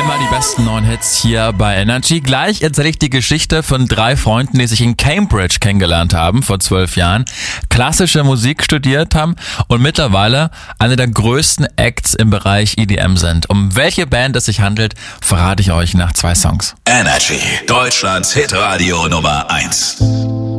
Immer die besten neuen Hits hier bei Energy. Gleich erzähle ich die Geschichte von 3 Freunden, die sich in Cambridge kennengelernt haben vor 12 Jahren, klassische Musik studiert haben und mittlerweile eine der größten Acts im Bereich EDM sind. Um welche Band es sich handelt, verrate ich euch nach 2 Songs. Energy, Deutschlands Hitradio Nummer 1.